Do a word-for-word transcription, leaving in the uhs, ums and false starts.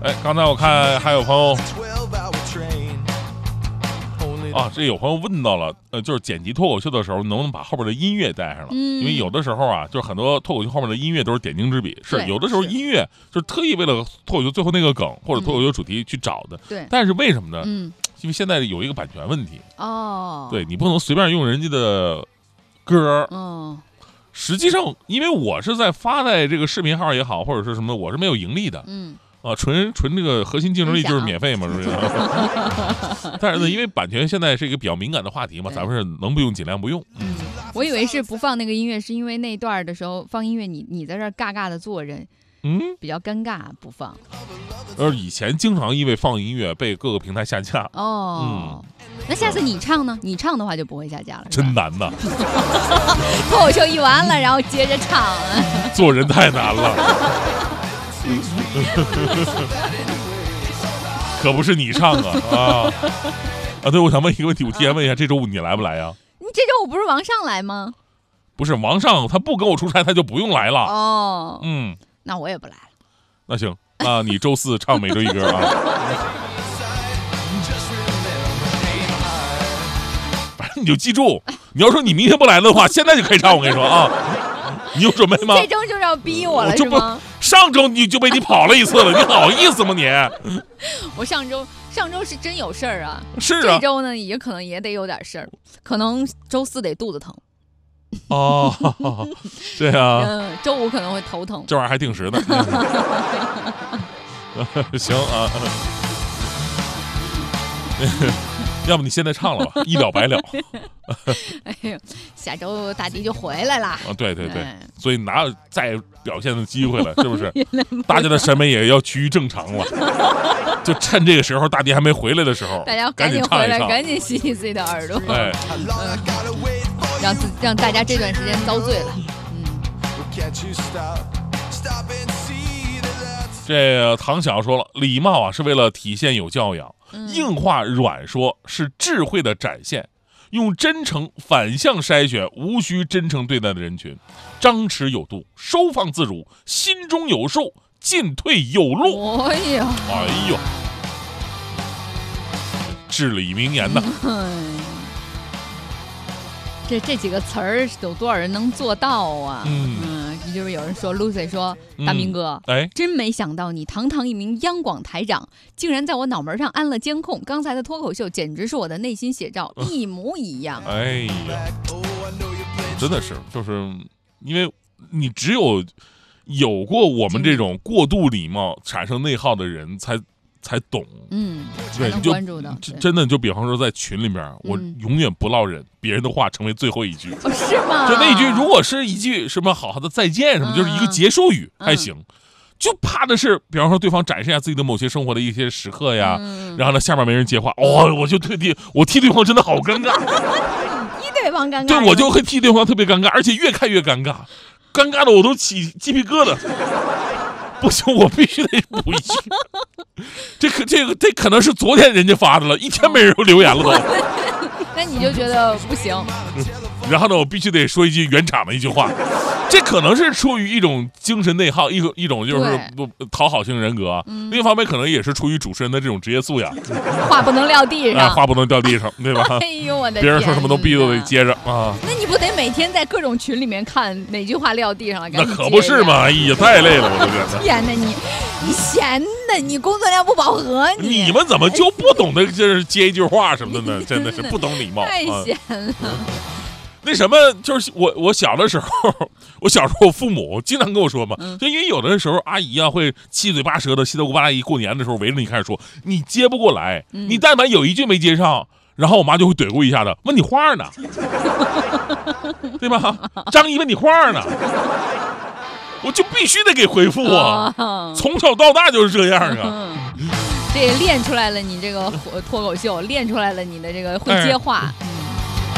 哎，刚才我看还有朋友啊，这有朋友问到了，呃，就是剪辑脱口秀的时候，能不能把后边的音乐带上了？ 嗯， 因为有的时候啊，就是很多脱口秀后面的音乐都是点睛之笔，是有的时候音乐就是特意为了脱口秀最后那个梗或者脱口秀主题去找的。 对， 但是为什么呢？ 嗯， 因为现在有一个版权问题。 哦， 对，你不能随便用人家的歌。 哦。 实际上，因为我是在发在这个视频号也好，或者是什么，我是没有盈利的。 嗯。 啊，纯纯这个核心竞争力就是免费嘛，是不是？但是呢，因为版权现在是一个比较敏感的话题嘛，咱们是能不用尽量不用。 嗯，我以为是不放那个音乐，是因为那段的时候放音乐，你你在这儿尬尬的坐着，嗯，比较尴尬，不放。 而以前经常因为放音乐被各个平台下架。 哦，嗯，那下次你唱呢？你唱的话就不会下架了。 真难呐！ 脱口秀一完了，然后接着唱， 做人太难了。可不是你唱啊啊啊！对，我想问一个问题，我提前问一下，这周五你来不来呀？ 你这周五不是王上来吗？ 不是王上，他不跟我出差，他就不用来了。 哦， 嗯， 那我也不来了。 那行，那你周四唱每周一歌啊。反正你就记住，你要说你明天不来的话，现在就可以唱。我跟你说啊。你有准备吗？ 这周就是要逼我了，是吗？ 上周你就被你跑了一次了，你好意思吗你？ 我上周上周是真有事儿啊， 是啊。 这周呢也可能也得有点事儿，可能周四得肚子疼。 哦，对啊。 嗯，周五可能会头疼。 这玩意儿还定时呢。行啊。要不你现在唱了吧，一了百了。 哎呦，下周大迪就回来了啊！ 对对对，哎、所以哪有再表现的机会了？是不是？大家的审美也要趋于正常了。就趁这个时候，大迪还没回来的时候， 大家赶紧回来，赶紧洗洗自己的耳朵，哎，嗯、让自让大家这段时间遭罪了。嗯。 这个唐晓说了，礼貌啊是为了体现有教养， 嗯、 硬话软说是智慧的展现，用真诚反向筛选无需真诚对待的人群，张弛有度，收放自如，心中有数，进退有路。 哎呀， 哎呦，至理名言呐！ 嗯、这这几个词儿有多少人能做到啊？嗯。嗯就是有人说 Lucy 说大明哥、 嗯、哎， 真没想到你堂堂一名央广台长，竟然在我脑门上安了监控，刚才的脱口秀简直是我的内心写照、嗯、一模一样。 哎呀，真的是，就是因为你只有有过我们这种过度礼貌产生内耗的人才才懂。 嗯， 对， 能关注的真的就比方说在群里面，嗯、我永远不唠人，别人的话成为最后一句。 哦，是吗？ 就那一句，如果是一句什么好好的再见什么，嗯、就是一个结束语、嗯、还行。就怕的是，比方说对方展示一下自己的某些生活的一些时刻呀，嗯、然后呢下面没人接话，哦，我就替替我替对方真的好尴尬， 替对方尴尬， 对，我就会替对方特别尴尬，而且越看越尴尬，尴尬的我都起鸡皮疙瘩。不行，我必须得补一句。这可这个这可能是昨天人家发的了，一天没人留言了都。 那你就觉得不行。 然后呢，我必须得说一句原厂的一句话，这可能是出于一种精神内耗，一种一种就是不讨好型人格、嗯。另一方面，可能也是出于主持人的这种职业素养， 话不能撂地上， 啊、话不能掉地上，对吧？ 哎呦我的天！ 别人说什么都必须都得接着啊。 那你不得每天在各种群里面看哪句话撂地上了？ 那可不是嘛！哎呀，太累了，我都觉得。 天哪，你你闲的，你工作量不饱和，你你们怎么就不懂得就是接一句话什么的呢？真的是不懂礼貌， 太闲了。 啊那什么，就是我我小的时候，我小时候我父母经常跟我说嘛，嗯、就因为有的时候阿姨啊会七嘴八舌的，稀里咕巴一过年的时候围着你开始说，你接不过来，嗯、你但凡有一句没接上，然后我妈就会怼过一下子，问你话呢，对吧？张姨问你话呢，我就必须得给回复啊，哦、从小到大就是这样啊。 嗯、这也练出来了你这个脱口秀，练出来了你的这个会接话。哎